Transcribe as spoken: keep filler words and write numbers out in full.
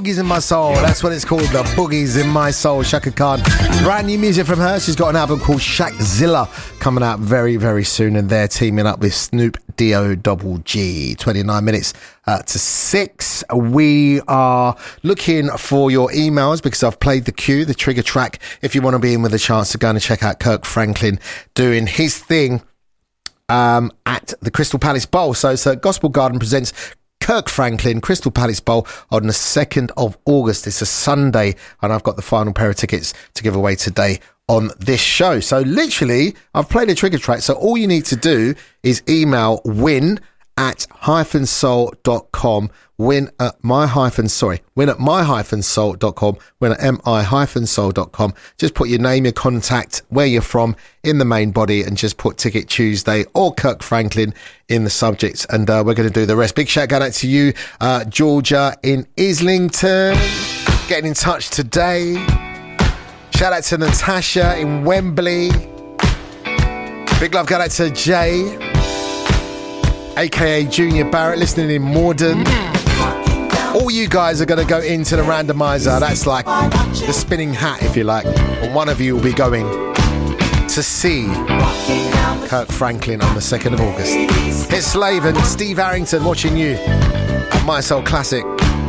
Boogies in My Soul. That's what it's called, the Boogies in My Soul. Chaka Khan. Brand new music from her. She's got an album called Shaqzilla coming out very, very soon, and they're teaming up with Snoop D O Double G. twenty-nine minutes uh, to six. We are looking for your emails because I've played the cue, the trigger track. If you want to be in with a chance to go and check out Kirk Franklin doing his thing um, at the Crystal Palace Bowl. So, so Gospel Garden presents Kirk Franklin, Crystal Palace Bowl on the second of August. It's a Sunday, and I've got the final pair of tickets to give away today on this show. So literally, I've played a trigger track, so all you need to do is email win at hyphen soul dot com, win at my hyphen, sorry, win at my hyphen soul dot com, win at mi hyphen soul dot com. Just put your name, your contact, where you're from in the main body, and just put Ticket Tuesday or Kirk Franklin in the subject, and uh, we're going to do the rest. Big shout out to you, uh, Georgia in Islington, getting in touch today. Shout out to Natasha in Wembley. Big love go out to Jay, aka Junior Barrett, listening in Morden. All you guys are going to go into the randomizer. That's like the spinning hat, if you like. And one of you will be going to see Kirk Franklin on the second of August. It's Slave and Steve Harrington watching you at My Soul Classic.